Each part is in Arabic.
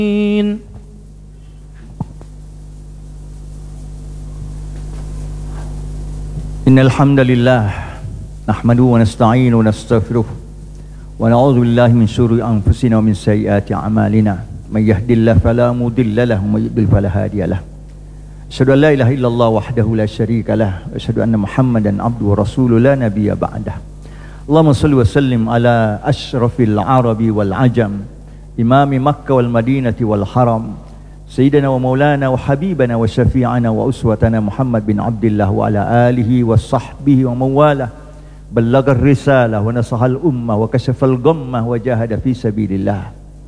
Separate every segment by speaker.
Speaker 1: إن الحمد لله نحمده ونستعينه ونستغفره ونعوذ بالله من شرور أنفسنا ومن سيئات أعمالنا من يهد الله فلا مضل له ومن يضلل فلا هادي له أشهد أن لا إله إلا الله وحده لا شريك له أشهد أن محمدا عبده ورسوله لا نبي بعده اللهم صل وسلم على أشرف العرب والعجم إمام مكة والمدينة والحرم سيدنا ومولانا وحبيبنا وشفيعنا وأسوتنا محمد بن عبد الله وعلى آله وصحبه ومن والاه بلغ الرسالة ونصح الأمة وكشف الغمة وجاهد في سبيل الله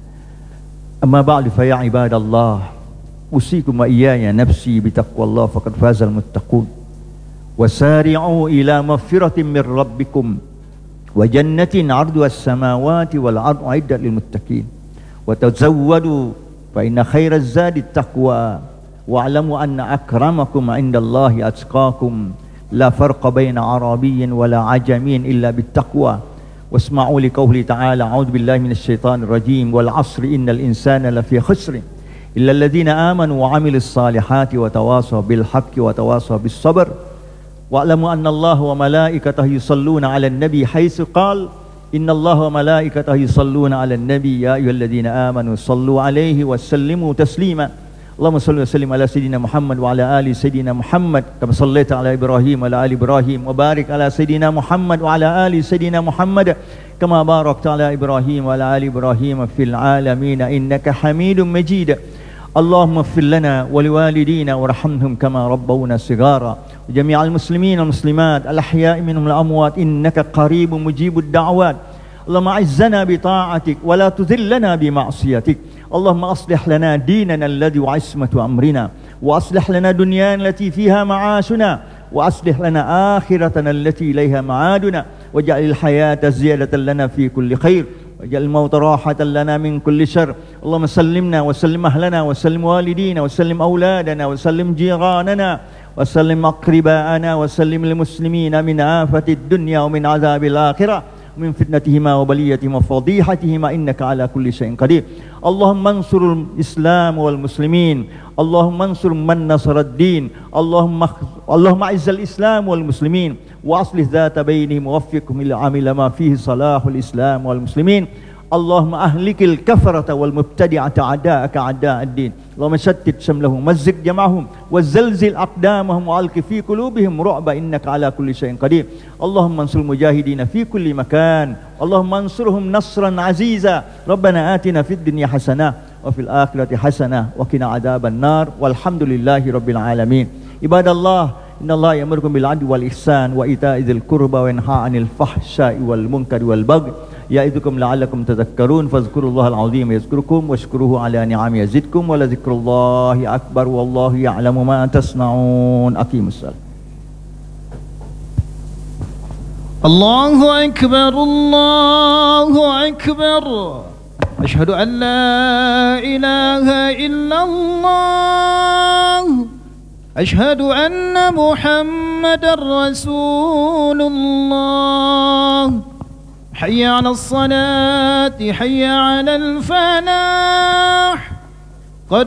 Speaker 1: أما بعد فيا عباد الله أوصيكم وإياي نفسي بتقوى الله فقد فاز المتقون وسارعوا إلى مغفرة من ربكم وجنة عرضها السماوات والأرض أعدت للمتقين وتزودوا فإن خير الزاد التقوى واعلموا أن أكرمكم عند الله أتقاكم لا فرق بين عربي ولا عجمي إلا بالتقوى واسمعوا لقوله تعالى أعوذ بالله من الشيطان الرجيم والعصر إن الإنسان لفي خسر إلا الذين آمنوا وعملوا الصالحات وتواصوا بالحق وتواصوا بالصبر واعلموا أن الله وملائكته يصلون على النبي حيث قال إن الله وملائكته يصلون على النبي يا أيها الذين آمنوا صلوا عليه وسلموا تسليما اللهم صل وسلم على سيدنا محمد وعلى آل سيدنا محمد كما صليت على إبراهيم وعلى آل إبراهيم وبارك على سيدنا محمد وعلى آل سيدنا محمد كما باركت على إبراهيم وعلى آل إبراهيم في العالمين إنك حميد مجيد اللهم اغفر لنا ولوالدينا وارحمهم كما ربونا صغارا وجميع المسلمين والمسلمات الأحياء منهم الأموات إنك قريب مجيب الدعوات اللهم أعزنا بطاعتك ولا تذلنا بمعصيتك اللهم أصلح لنا ديننا الذي وعصمة أمرنا وأصلح لنا دنيانا التي فيها معاشنا وأصلح لنا آخرتنا التي إليها معادنا واجعل الحياة زيادة لنا في كل خير واجعل الموت راحة لنا من كل شر اللهم سلمنا وسلم أهلنا وسلم والدينا وسلم أولادنا وسلم جيراننا وسلم أقرباءنا وسلم المسلمين من آفة الدنيا ومن عذاب الآخرة ومن فتنتهما وبليتهما وفضيحتهما إنك على كل شيء قدير اللهم انصر الإسلام والمسلمين اللهم انصر من نصر الدين اللهم أعز الإسلام والمسلمين وأصلح ذات بينهم ووفقهم إلى عمل ما فيه صلاح الإسلام والمسلمين اللهم أهلك الكفرة والمبتدعة أعداءك أعداء الدين اللهم شتت شملهم مزق جمعهم وزلزل أقدامهم وألق في قلوبهم رعب إنك على كل شيء قدير اللهم انصر المجاهدين في كل مكان اللهم انصرهم نصرا عزيزا ربنا آتنا في الدنيا حسنة وفي الآخرة حسنة وقنا عذاب النار والحمد لله رب العالمين عباد الله إن الله يأمركم بالعدل والإحسان وإيتاء ذي القربى وينهى عن الفحشاء والمنكر والبغي يعظكم لعلكم تذكرون فاذكروا الله العظيم يذكركم واشكروه على نعمه يزدكم ولذكر الله أكبر والله يعلم ما تصنعون أقيموا الصلاة
Speaker 2: الله أكبر الله أكبر أشهد أن لا إله إلا الله أشهد أن محمد رسول الله حي على الصلاة حي على الفلاح